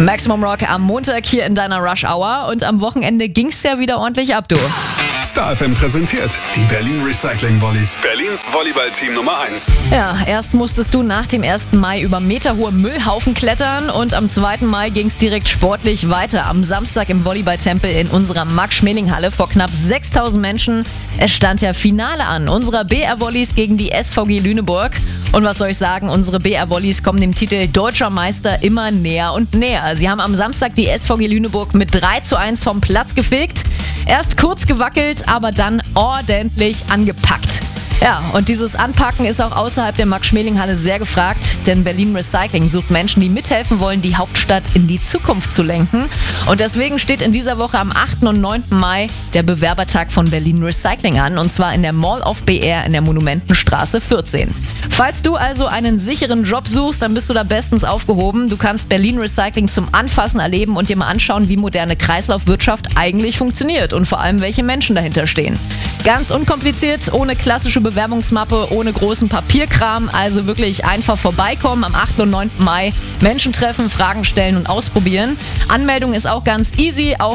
Maximum Rock am Montag hier in deiner Rush Hour und am Wochenende ging's ja wieder ordentlich ab, du. Star FM präsentiert die Berlin Recycling Volleys. Berlins Volleyballteam Nummer 1. Ja, erst musstest du nach dem 1. Mai über meterhohe Müllhaufen klettern und am 2. Mai ging's direkt sportlich weiter. Am Samstag im Volleyballtempel in unserer Max-Schmeling-Halle vor knapp 6.000 Menschen. Es stand ja Finale an, unserer BR-Volleys gegen die SVG Lüneburg. Und was soll ich sagen, unsere BR-Volleys kommen dem Titel Deutscher Meister immer näher und näher. Sie haben am Samstag die SVG Lüneburg mit 3:1 vom Platz gefegt. Erst kurz gewackelt, aber dann ordentlich angepackt. Ja, und dieses Anpacken ist auch außerhalb der Max-Schmeling-Halle sehr gefragt, denn Berlin Recycling sucht Menschen, die mithelfen wollen, die Hauptstadt in die Zukunft zu lenken. Und deswegen steht in dieser Woche am 8. und 9. Mai der Bewerbertag von Berlin Recycling an, und zwar in der Mall of BR in der Monumentenstraße 14. Falls du also einen sicheren Job suchst, dann bist du da bestens aufgehoben. Du kannst Berlin Recycling zum Anfassen erleben und dir mal anschauen, wie moderne Kreislaufwirtschaft eigentlich funktioniert und vor allem, welche Menschen dahinter stehen. Ganz unkompliziert, ohne klassische Bewerbungsmappe, ohne großen Papierkram, also wirklich einfach vorbeikommen am 8. und 9. Mai, Menschen treffen, Fragen stellen und ausprobieren. Anmeldung ist auch ganz easy auf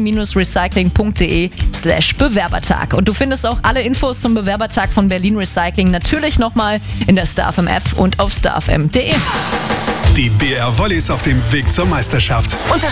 berlin-recycling.de/Bewerbertag. Und du findest auch alle Infos zum Bewerbertag von Berlin Recycling natürlich nochmal in der Star FM App und auf starfm.de. Die BR Volleys auf dem Weg zur Meisterschaft.